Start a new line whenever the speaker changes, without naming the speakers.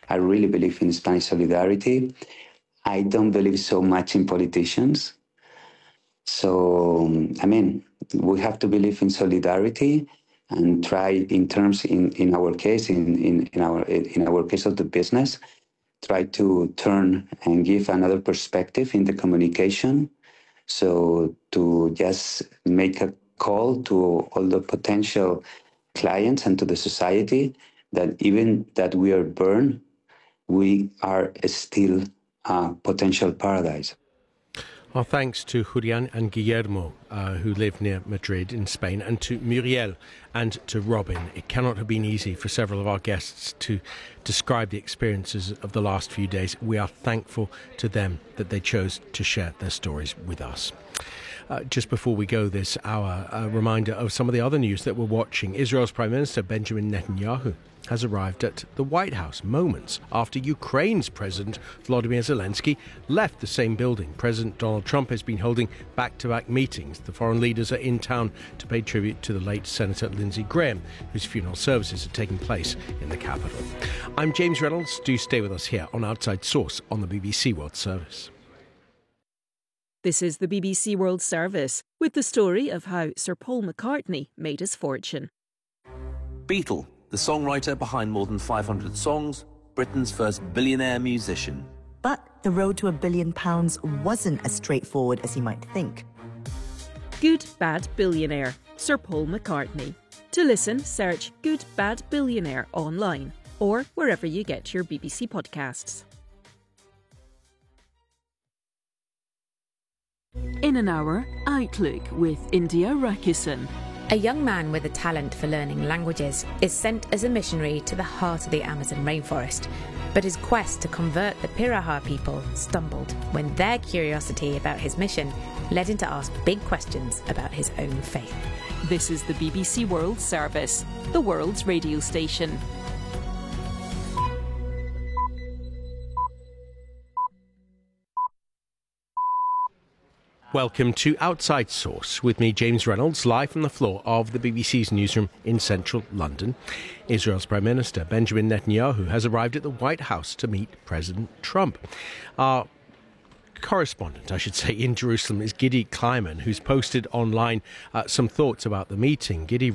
I really believe in Spanish solidarity. I don't believe so much in politicians. So, we have to believe in solidarity and try in our case, in our case of the business, try to turn and give another perspective in the communication. So to just make a call to all the potential clients and to the society that even that we are burned, we are still a potential paradise.
Our thanks to Julian and Guillermo, who live near Madrid in Spain, and to Muriel and to Robin. It cannot have been easy for several of our guests to describe the experiences of the last few days. We are thankful to them that they chose to share their stories with us. Just before we go this hour, a reminder of some of the other news that we're watching. Israel's Prime Minister Benjamin Netanyahu has arrived at the White House moments after Ukraine's President Volodymyr Zelensky left the same building. President Donald Trump has been holding back-to-back meetings. The foreign leaders are in town to pay tribute to the late Senator Lindsey Graham, whose funeral services are taking place in the capital. I'm James Reynolds. Do stay with us here on Outside Source on the BBC World Service.
This is the BBC World Service with the story of how Sir Paul McCartney made his fortune.
Beatle, the songwriter behind more than 500 songs, Britain's first billionaire musician.
But the road to £1 billion wasn't as straightforward as you might think.
Good Bad Billionaire, Sir Paul McCartney. To listen, search Good Bad Billionaire online or wherever you get your BBC podcasts. In an hour, Outlook with India Rakusan.
A young man with a talent for learning languages is sent as a missionary to the heart of the Amazon rainforest. But his quest to convert the Piraha people stumbled when their curiosity about his mission led him to ask big questions about his own faith.
This is the BBC World Service, the world's radio station.
Welcome to Outside Source with me, James Reynolds, live from the floor of the BBC's newsroom in central London. Israel's Prime Minister Benjamin Netanyahu has arrived at the White House to meet President Trump. Our correspondent, I should say, in Jerusalem is Gidi Kleiman, who's posted online some thoughts about the meeting. Gidi,